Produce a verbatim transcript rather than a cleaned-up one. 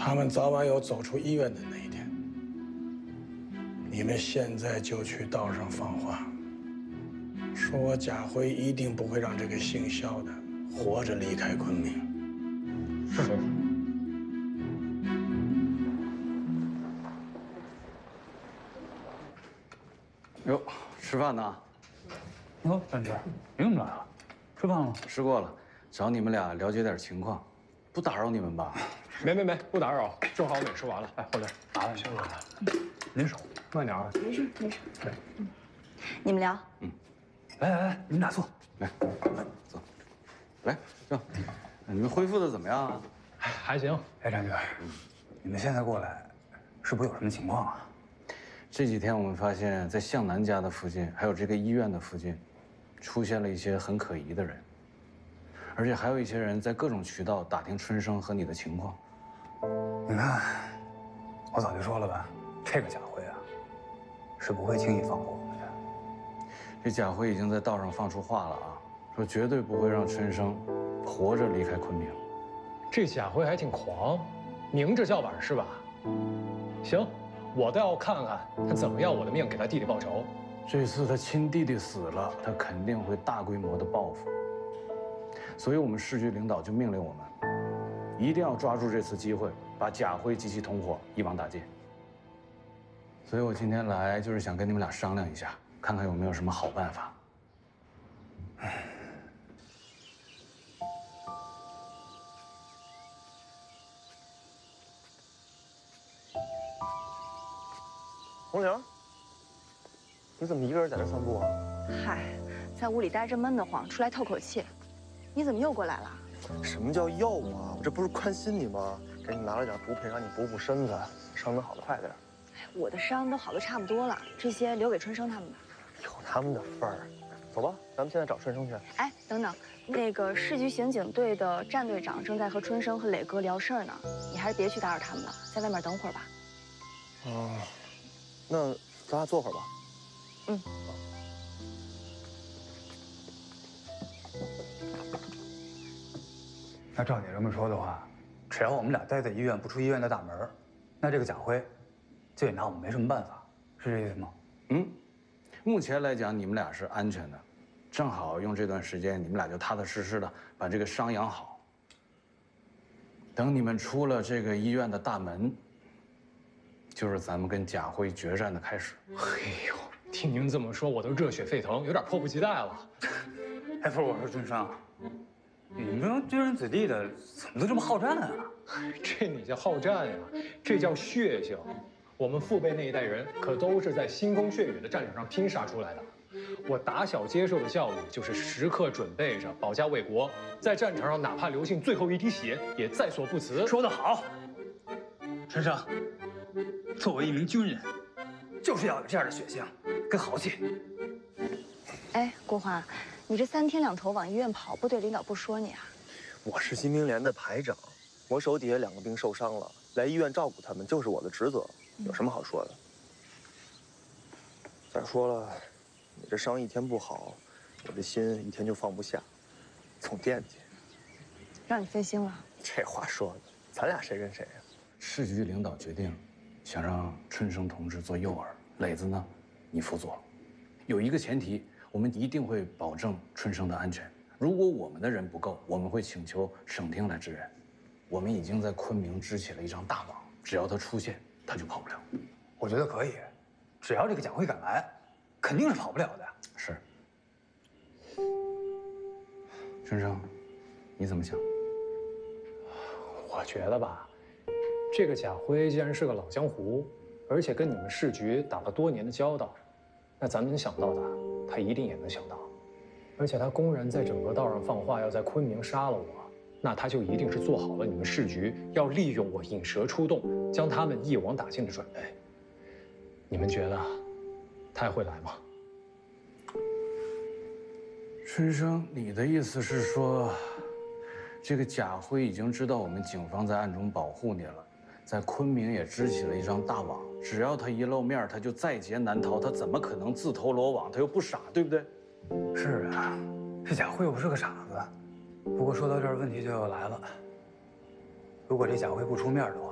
他们早晚有走出医院的那一天。你们现在就去道上放话，说我贾辉一定不会让这个姓肖的活着离开昆明。 是。 哟，吃饭呢？ 哟，三哥，你怎么来了？吃饭了？ 吃过了，找你们俩了解点情况，不打扰你们吧？ 没没没，不打扰，正好我们也吃完了。来，后边麻烦辛苦了。您手慢点啊。 没事没事。对，你们聊。 嗯， 来来来，你们俩坐， 来，来坐，来坐。你们恢复的怎么样啊？ 还行。 哎，张局，你们现在过来，是不是有什么情况啊？ 这几天我们发现，在向南家的附近，还有这个医院的附近，出现了一些很可疑的人，而且还有一些人在各种渠道打听春生和你的情况。 你看，我早就说了吧，这个贾辉啊，是不会轻易放过我们的。 这贾辉已经在道上放出话了啊，说绝对不会让春生活着离开昆明。 这贾辉还挺狂，明着叫板是吧？行，我倒要看看他怎么要我的命给他弟弟报仇。 这次他亲弟弟死了，他肯定会大规模的报复。所以我们市局领导就命令我们，一定要抓住这次机会，把贾辉及其同伙一网打尽。所以我今天来就是想跟你们俩商量一下，看看有没有什么好办法。 红玲，你怎么一个人在这散步啊？ 嗨，在屋里待着闷得慌，出来透口气。你怎么又过来了？ 什么叫又啊？我这不是关心你吗？给你拿了点补品，让你补补身子，伤能好得快点。 我的伤都好的差不多了，这些留给春生他们吧。 有他们的份儿。走吧，咱们现在找春生去。 哎，等等，那个市局刑警队的战队长正在和春生和磊哥聊事儿呢，你还是别去打扰他们了，在外面等会儿吧。 哦，那咱俩坐会儿吧。 嗯。 那照你这么说的话，只要我们俩待在医院不出医院的大门，那这个贾辉就也拿我们没什么办法，是这意思吗？ 嗯，目前来讲你们俩是安全的，正好用这段时间你们俩就踏踏实实的把这个伤养好。等你们出了这个医院的大门，就是咱们跟贾辉决战的开始。 哎呦，听您这么说，我都热血沸腾，有点迫不及待了。 哎，不是，我说春生，你们这帮军人子弟的，怎么都这么好战啊？ 这你叫好战呀？这叫血性。我们父辈那一代人可都是在腥风血雨的战场上拼杀出来的。我打小接受的教育就是时刻准备着保家卫国，在战场上哪怕流尽最后一滴血，也在所不辞。 说得好，春生，作为一名军人，就是要有这样的血性跟豪气。 哎，国华，你这三天两头往医院跑，部队领导不说你啊？ 我是新兵连的排长，我手底下两个兵受伤了，来医院照顾他们就是我的职责，有什么好说的？再说了，你这伤一天不好，我的心一天就放不下，总惦记。 让你分心了。 这话说的，咱俩谁跟谁呀？ 市局领导决定，想让春生同志做诱饵，磊子呢，你辅佐。有一个前提，我们一定会保证春生的安全。如果我们的人不够，我们会请求省厅来支援。我们已经在昆明支起了一张大网，只要他出现，他就跑不了。 我觉得可以，只要这个贾辉敢来，肯定是跑不了的。 是。春生，你怎么想？ 我觉得吧，这个贾辉既然是个老江湖，而且跟你们市局打了多年的交道，那咱能想到的，他一定也能想到。而且他公然在整个道上放话，要在昆明杀了我，那他就一定是做好了你们市局要利用我引蛇出洞，将他们一网打尽的准备。你们觉得他还会来吗？ 春生，你的意思是说，这个贾辉已经知道我们警方在暗中保护你了，在昆明也支起了一张大网，只要他一露面，他就在劫难逃，他怎么可能自投罗网？他又不傻，对不对？ 是啊，这贾辉又不是个傻子。不过说到这儿，问题就要来了。如果这贾辉不出面的话，